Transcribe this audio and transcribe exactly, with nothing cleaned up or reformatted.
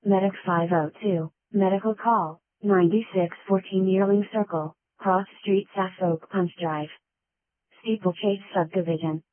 Medic five oh two, Medical Call, ninety-six fourteen Yearling Circle, Cross Street, Suffolk Punch Drive. Steeplechase Subdivision.